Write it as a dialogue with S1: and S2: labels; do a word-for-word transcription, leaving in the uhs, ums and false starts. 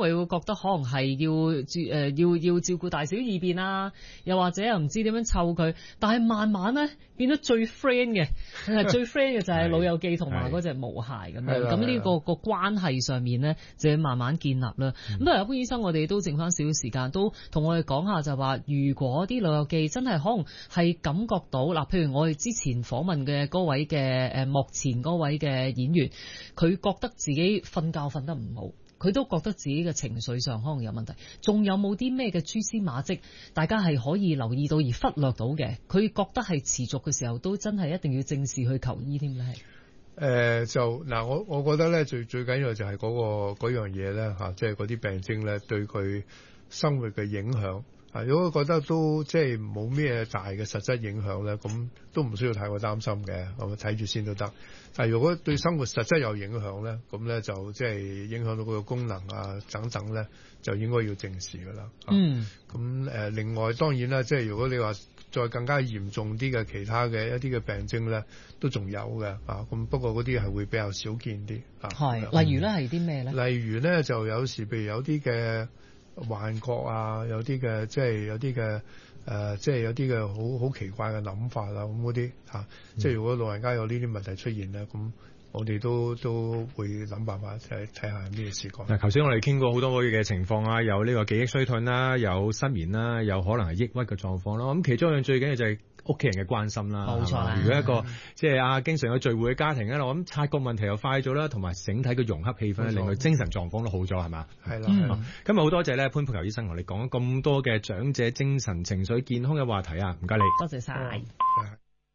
S1: 為會覺得可能係要誒、呃、要要照顧大小二便啊，又或者又唔知點樣湊佢，但係慢慢咧變咗最 friend 嘅，係最 friend 嘅就係老友記同埋嗰隻毛孩咁樣。咁呢、呢個、呢個關係上面咧就要慢慢建立啦。咁都係潘醫生，我哋都剩翻少少時間，都同我哋講下就話，如果啲老友記真係可能係感覺到嗱，譬如我哋之前訪問嘅嗰位嘅誒幕前嗰位嘅演員，佢覺得自己瞓覺瞓得唔好，佢都覺得自己嘅情緒上可能有問題，仲有冇啲咩嘅蛛絲馬跡，大家係可以留意到而忽略到嘅？佢覺得係持續嘅時候，都真係一定要正視去求醫添咧。係。
S2: 誒、呃、就嗱，我我覺得咧最最緊要就係嗰、嗰個嗰樣嘢咧嚇，即係嗰啲病徵咧對佢生活嘅影響。啊，如果覺得都即係冇咩大嘅實質影響咧，咁都唔需要太過擔心嘅，咁睇住先都得。但係如果對生活實質有影響咧，咁咧就即係影響到佢個功能啊等等咧，就應該要正視㗎啦。
S1: 嗯。
S2: 咁誒、呃，另外當然啦，即係如果你話再更加嚴重啲嘅其他嘅一啲嘅病徵咧，都仲有嘅啊。咁不過嗰啲係會比較少見啲啊。
S1: 係，例如咧係啲咩咧？
S2: 例如咧就有時譬如有啲嘅幻覺啊，有啲嘅即係有啲嘅誒，即係有啲嘅好好奇怪嘅諗法啊，咁嗰啲嚇，即係如果老人家有呢啲問題出現咧，咁我哋都都會諗辦法睇睇下咩事講。
S3: 嗱，頭先我哋傾過好多嘅情況啊，有呢個記憶衰退啦，有失眠啦，有可能係抑鬱嘅狀況咯。咁其中一樣最緊要就係屋企人嘅關心啦。
S1: 冇錯。
S3: 如果一個即係啊經常有聚會嘅家庭咧，我諗察覺問題又快咗啦，同埋整體嘅融洽氣氛令佢精神狀況都好咗，係嘛？
S2: 係啦。
S3: 嗯、今日好多謝咧潘佩璆醫生同你講咗咁多嘅長者精神情緒健康嘅話題啊，唔該你。
S1: 多謝晒。